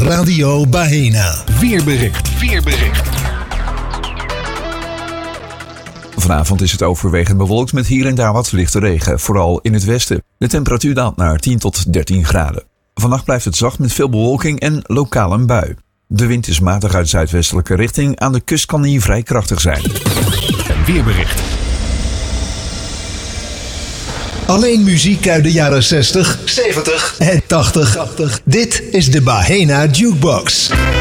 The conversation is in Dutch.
Radio Baena. Weerbericht. Vanavond is het overwegend bewolkt met hier en daar wat lichte regen, vooral in het westen. De temperatuur daalt naar 10 tot 13 graden. Vannacht blijft het zacht met veel bewolking en lokaal een bui. De wind is matig uit zuidwestelijke richting. Aan de kust kan die vrij krachtig zijn. Weerbericht. Alleen muziek uit de jaren 60, 70 en 80. Dit is de Baena Jukebox.